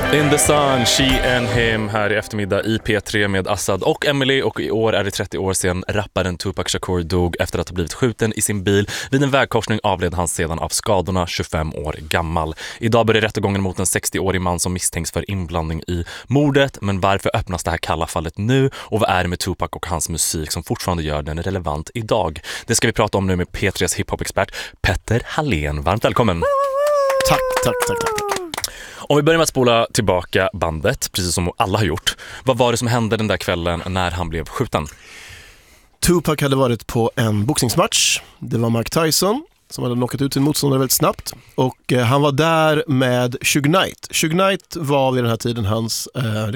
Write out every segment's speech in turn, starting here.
In the sun, she and him här i eftermiddag i P3 med Assad och Emily, och i år är det 30 år sedan rapparen Tupac Shakur dog efter att ha blivit skjuten i sin bil. Vid en vägkorsning avled han sedan av skadorna, 25 år gammal. Idag börjar rättegången mot en 60-årig man som misstänks för inblandning i mordet. Men varför öppnas det här kalla fallet nu, och vad är det med Tupac och hans musik som fortfarande gör den relevant idag? Det ska vi prata om nu med P3s hiphop-expert Petter Hallén. Varmt välkommen! Tack. Om vi börjar med att spola tillbaka bandet, precis som alla har gjort. Vad var det som hände den där kvällen när han blev skjuten? Tupac hade varit på en boxningsmatch. Det var Mike Tyson som hade knockat ut sin motståndare väldigt snabbt. Och han var där med Suge Knight. Suge Knight var vid den här tiden hans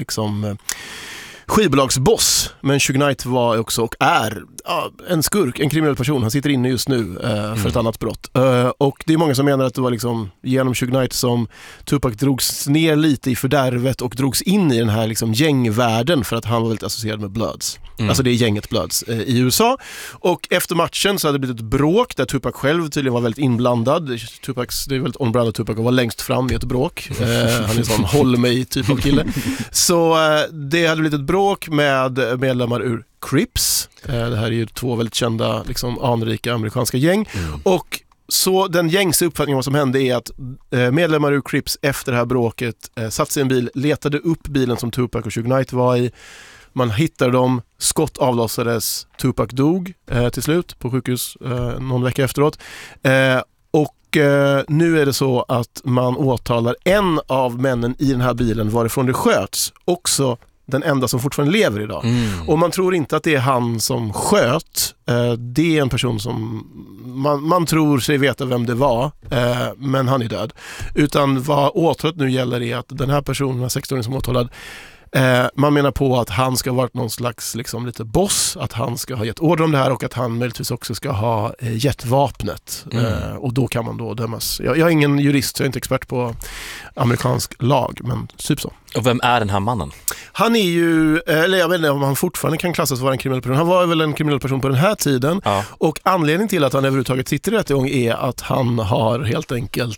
skivbolagsboss. Men Suge Knight var också och är en skurk, en kriminell person. Han sitter inne just nu för ett annat brott. Och det är många som menar att det var liksom genom Suge Knight som Tupac drogs ner lite i fördärvet och drogs in i den här liksom gängvärlden, för att han var väldigt associerad med Bloods. Alltså det är gänget Bloods i USA. Och efter matchen så hade det blivit ett bråk där Tupac själv tydligen var väldigt inblandad. Det är väldigt on-brand av Tupac att vara längst fram i ett bråk. Han är en sån håll mig typ av kille. Så det hade blivit ett bråk med medlemmar ur Crips. Det här är ju två väldigt kända, liksom anrika amerikanska gäng. Och så den gängse uppfattningen vad som hände är att medlemmar ur Crips efter det här bråket satt sig i en bil, letade upp bilen som Tupac och Suge Knight var i. Man hittade dem, skott avlossades, Tupac dog till slut på sjukhus någon vecka efteråt. Och nu är det så att man åtalar en av männen i den här bilen varifrån det sköts, också den enda som fortfarande lever idag. Och man tror inte att det är han som sköt. Det är en person som man tror sig veta vem det var, men han är död. Utan vad åtalet nu gäller är att den här personen, 16-åringen som åtalad, man menar på att han ska ha varit någon slags liksom lite boss, att han ska ha gett order om det här och att han möjligtvis också ska ha gett vapnet. Och då kan man då dömas. Jag är ingen jurist, så jag är inte expert på amerikansk lag, men typ så. Och vem är den här mannen? Han är ju, eller jag vet inte om han fortfarande kan klassas vara en kriminell person. Han var väl en kriminell person på den här tiden. Ja. Och anledningen till att han överhuvudtaget sitter i rättegång är att han har helt enkelt,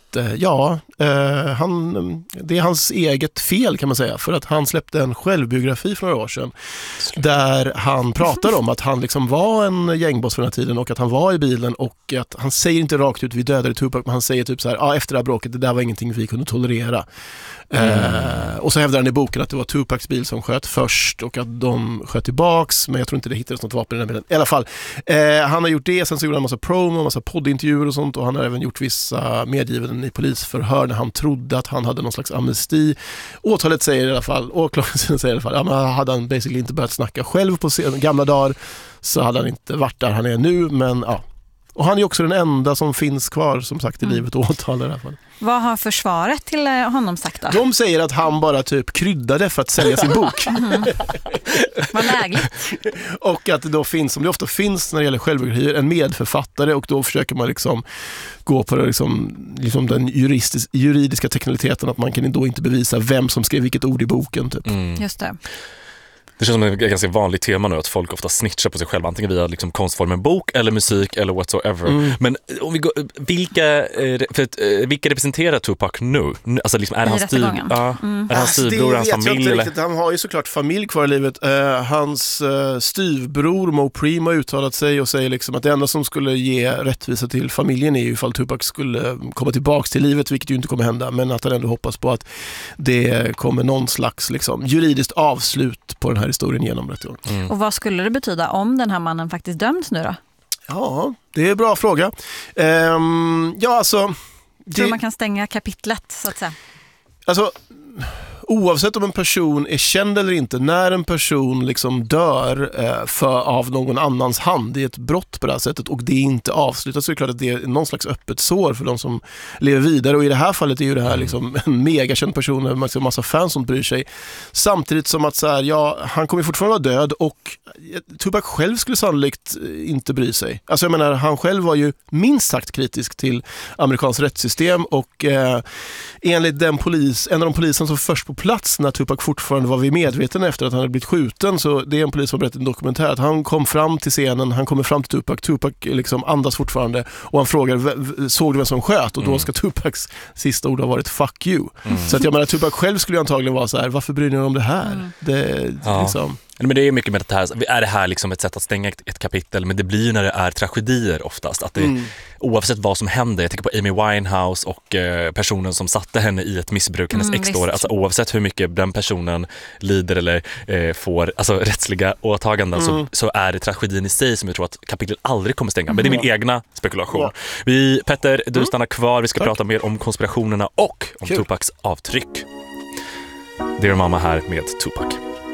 det är hans eget fel kan man säga. För att han släppte en självbiografi för några år sedan. Där han pratar om att han liksom var en gängboss för den här tiden och att han var i bilen, och att han säger inte rakt ut vi dödade Tupac, men han säger typ så här, efter det här bråket, det där var ingenting vi kunde tolerera. Och så hävdar han i boken att det var Tupacs bil som sköt först och att de sköt tillbaks, men jag tror inte det hittades något vapen i den bilen. I alla fall, han har gjort det, sen så gjorde han en massa promo, en massa poddintervjuer och sånt, och han har även gjort vissa medgivanden i polisförhör när han trodde att han hade någon slags amnesti. Åtalet säger i alla fall, åklagaren säger i alla fall, men hade han basically inte börjat snacka själv på gamla dagar så hade han inte varit där han är nu, men ja. Och han är också den enda som finns kvar, som sagt, i livet och åtalar i alla fall. Vad har försvaret till honom sagt då? De säger att han bara typ kryddade för att sälja sin bok. Vad lägligt. Och att det då finns, som det ofta finns när det gäller självbiografier, en medförfattare, och då försöker man liksom gå på det, liksom den juridiska teknikaliteten att man kan då inte bevisa vem som skrev vilket ord i boken. Typ. Just det. Det känns som ett ganska vanligt tema nu att folk ofta snitchar på sig själva, antingen via liksom konstformen bok eller musik eller whatsoever. Men om vi går, vilka representerar Tupac nu? Alltså liksom, är hans styvbror, hans familj? Eller? Han har ju såklart familj kvar i livet. Hans styvbror Mo Primo har uttalat sig och säger liksom att det enda som skulle ge rättvisa till familjen är ju ifall Tupac skulle komma tillbaks till livet, vilket ju inte kommer hända, men att han ändå hoppas på att det kommer någon slags liksom juridiskt avslut på den här historien genom rättegången. Och vad skulle det betyda om den här mannen faktiskt döms nu då? Ja, det är en bra fråga. Tror man kan stänga kapitlet så att säga? Alltså, oavsett om en person är känd eller inte, när en person liksom dör av någon annans hand, det är ett brott på det här sättet och det är inte avslutat, så är det klart att det är någon slags öppet sår för de som lever vidare, och i det här fallet är ju det här liksom en megakänd person med en massa fans som bryr sig, samtidigt som att så här, han kommer fortfarande vara död, och Tupac själv skulle sannolikt inte bry sig. Alltså jag menar, han själv var ju minst sagt kritisk till amerikansk rättssystem, och enligt en av de polisen som först på på plats när Tupac fortfarande var vid medveten efter att han hade blivit skjuten. Så det är en polis som berättat i en dokumentär att han kom fram till scenen, han kommer fram till Tupac liksom andas fortfarande och han frågar, såg du vem som sköt? Och då ska Tupacs sista ord ha varit fuck you. Så att jag menar, Tupac själv skulle ju antagligen vara så här, varför bryr ni er om det här? Liksom... Men det är mycket med det här, är det här liksom ett sätt att stänga ett kapitel, men det blir ju när det är tragedier oftast, att det, oavsett vad som händer, jag tänker på Amy Winehouse och personen som satte henne i ett missbruk, hennes ex då, alltså oavsett hur mycket den personen lider eller får alltså rättsliga åtaganden så är det tragedin i sig som jag tror att kapitlet aldrig kommer stänga, men det är min egna spekulation. Petter, du stannar kvar, vi ska prata mer om konspirationerna och om Tupacs avtryck. Dear Mama här med Tupac.